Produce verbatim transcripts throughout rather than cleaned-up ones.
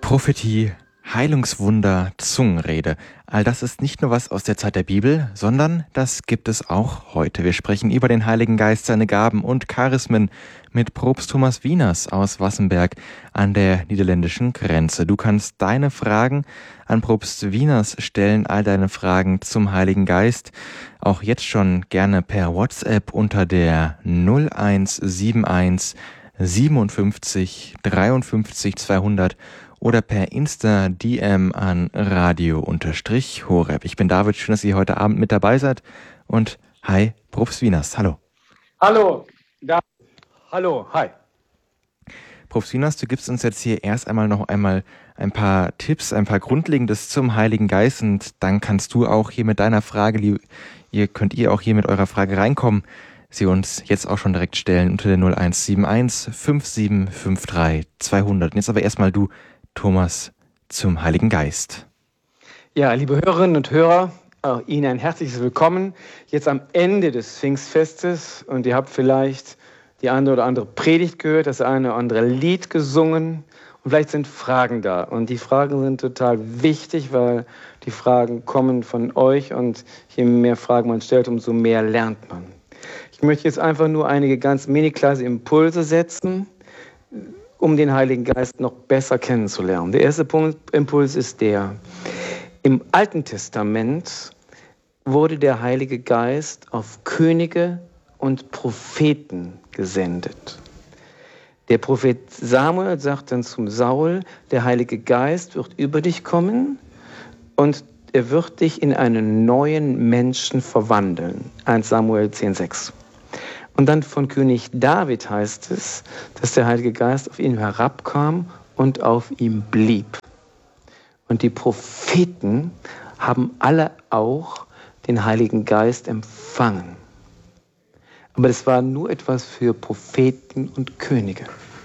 Prophetie, Heilungswunder, Zungenrede. All das ist nicht nur was aus der Zeit der Bibel, sondern das gibt es auch heute. Wir sprechen über den Heiligen Geist, seine Gaben und Charismen mit Propst Thomas Wieners aus Wassenberg an der niederländischen Grenze. Du kannst deine Fragen an Propst Wieners stellen, all deine Fragen zum Heiligen Geist, auch jetzt schon gerne per WhatsApp unter der null eins sieben eins siebenundfünfzig dreiundfünfzig zweihundert oder per Insta-D M an Radio-Horeb. Ich bin David, schön, dass ihr heute Abend mit dabei seid. Und hi, Propst Wieners, hallo. Hallo, da. Hallo, hi. Propst Wieners, du gibst uns jetzt hier erst einmal noch einmal ein paar Tipps, ein paar Grundlegendes zum Heiligen Geist. Und dann kannst du auch hier mit deiner Frage, ihr könnt ihr auch hier mit eurer Frage reinkommen, sie uns jetzt auch schon direkt stellen unter der null eins sieben eins fünf sieben fünf drei zweihundert. Und jetzt aber erstmal du, Thomas, zum Heiligen Geist. Ja, liebe Hörerinnen und Hörer, auch Ihnen ein herzliches Willkommen. Jetzt am Ende des Pfingstfestes und ihr habt vielleicht die eine oder andere Predigt gehört, das eine oder andere Lied gesungen und vielleicht sind Fragen da. Und die Fragen sind total wichtig, weil die Fragen kommen von euch und je mehr Fragen man stellt, umso mehr lernt man. Ich möchte jetzt einfach nur einige ganz mini kleine Impulse setzen, um den Heiligen Geist noch besser kennenzulernen. Der erste Punkt, Impuls ist der: Im Alten Testament wurde der Heilige Geist auf Könige und Propheten gesendet. Der Prophet Samuel sagt dann zum Saul, der Heilige Geist wird über dich kommen und er wird dich in einen neuen Menschen verwandeln. erster Samuel zehn sechs. Und dann von König David heißt es, dass der Heilige Geist auf ihn herabkam und auf ihm blieb. Und die Propheten haben alle auch den Heiligen Geist empfangen. Aber das war nur etwas für Propheten und Könige.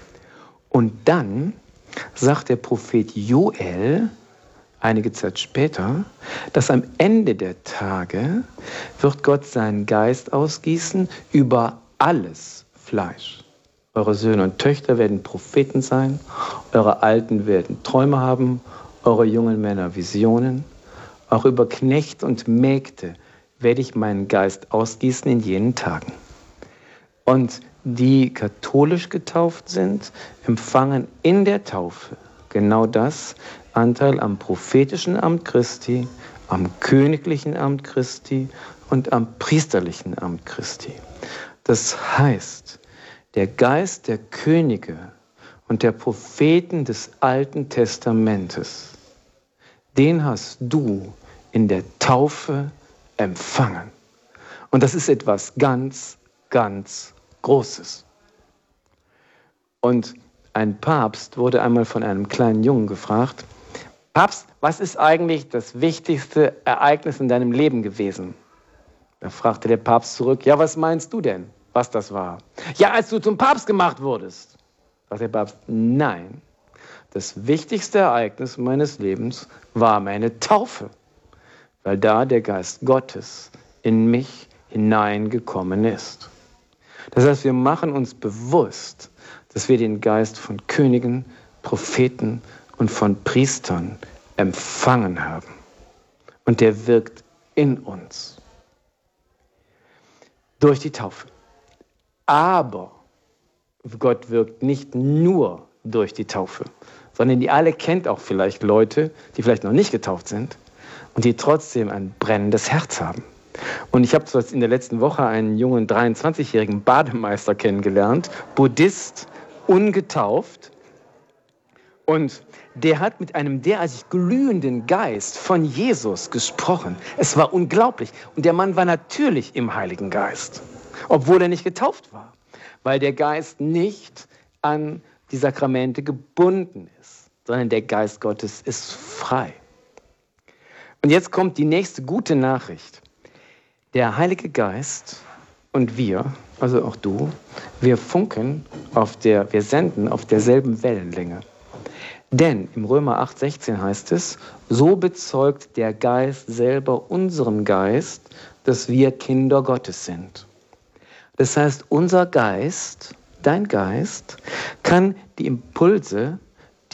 Und dann sagt der Prophet Joel, einige Zeit später, dass am Ende der Tage wird Gott seinen Geist ausgießen über alles Fleisch. Eure Söhne und Töchter werden Propheten sein, eure Alten werden Träume haben, eure jungen Männer Visionen. Auch über Knechte und Mägde werde ich meinen Geist ausgießen in jenen Tagen. Und die katholisch getauft sind, empfangen in der Taufe genau das, Anteil am prophetischen Amt Christi, am königlichen Amt Christi und am priesterlichen Amt Christi. Das heißt, der Geist der Könige und der Propheten des Alten Testamentes, den hast du in der Taufe empfangen. Und das ist etwas ganz, ganz Großes. Und ein Papst wurde einmal von einem kleinen Jungen gefragt: Papst, was ist eigentlich das wichtigste Ereignis in deinem Leben gewesen? Da fragte der Papst zurück: Ja, was meinst du denn, was das war? Ja, als du zum Papst gemacht wurdest. Sagt der Papst: Nein, das wichtigste Ereignis meines Lebens war meine Taufe, weil da der Geist Gottes in mich hineingekommen ist. Das heißt, wir machen uns bewusst, dass wir den Geist von Königen, Propheten und von Priestern empfangen haben. Und der wirkt in uns. Durch die Taufe. Aber Gott wirkt nicht nur durch die Taufe, sondern ihr alle kennt auch vielleicht Leute, die vielleicht noch nicht getauft sind und die trotzdem ein brennendes Herz haben. Und ich habe in der letzten Woche einen jungen dreiundzwanzigjährigen Bademeister kennengelernt, Buddhist, ungetauft. Und der hat mit einem derartig glühenden Geist von Jesus gesprochen. Es war unglaublich. Und der Mann war natürlich im Heiligen Geist, obwohl er nicht getauft war, weil der Geist nicht an die Sakramente gebunden ist, sondern der Geist Gottes ist frei. Und jetzt kommt die nächste gute Nachricht. Der Heilige Geist und wir, also auch du, wir funken auf der, wir senden auf derselben Wellenlänge. Denn im Römer acht sechzehn heißt es: So bezeugt der Geist selber unserem Geist, dass wir Kinder Gottes sind. Das heißt, unser Geist, dein Geist, kann die Impulse, die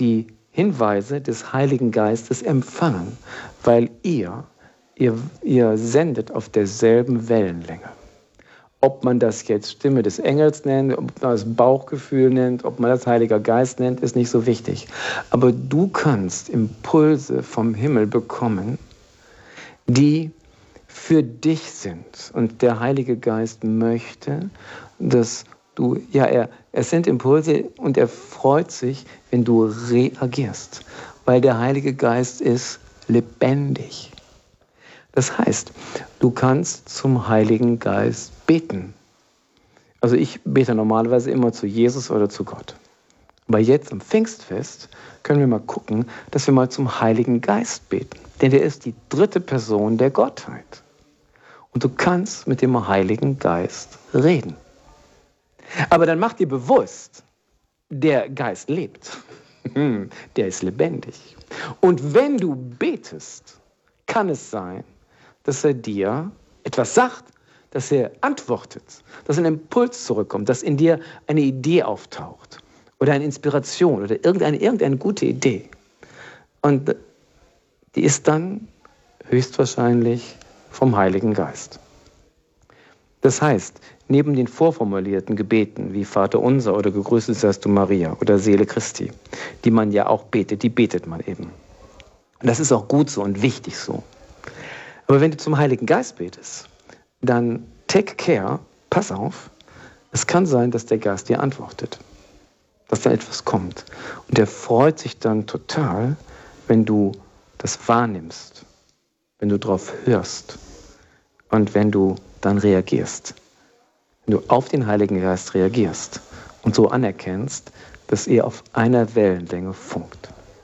Hinweise des Heiligen Geistes empfangen, weil ihr, ihr, ihr sendet auf derselben Wellenlänge. Ob man das jetzt Stimme des Engels nennt, ob man das Bauchgefühl nennt, ob man das Heiliger Geist nennt, ist nicht so wichtig. Aber du kannst Impulse vom Himmel bekommen, die für dich sind. Und der Heilige Geist möchte, dass du, ja, er, es sind Impulse und er freut sich, wenn du reagierst. Weil der Heilige Geist ist lebendig. Das heißt, du kannst zum Heiligen Geist beten. Also ich bete normalerweise immer zu Jesus oder zu Gott. Aber jetzt am Pfingstfest können wir mal gucken, dass wir mal zum Heiligen Geist beten. Denn der ist die dritte Person der Gottheit. Und du kannst mit dem Heiligen Geist reden. Aber dann mach dir bewusst, der Geist lebt. Der ist lebendig. Und wenn du betest, kann es sein, dass er dir etwas sagt, dass er antwortet, dass ein Impuls zurückkommt, dass in dir eine Idee auftaucht oder eine Inspiration oder irgendeine, irgendeine gute Idee. Und die ist dann höchstwahrscheinlich vom Heiligen Geist. Das heißt, neben den vorformulierten Gebeten wie Vater unser oder Gegrüßet seist du Maria oder Seele Christi, die man ja auch betet, die betet man eben. Und das ist auch gut so und wichtig so. Aber wenn du zum Heiligen Geist betest, dann take care, pass auf, es kann sein, dass der Geist dir antwortet, dass da etwas kommt. Und er freut sich dann total, wenn du das wahrnimmst, wenn du darauf hörst und wenn du dann reagierst. Wenn du auf den Heiligen Geist reagierst und so anerkennst, dass ihr auf einer Wellenlänge funkt.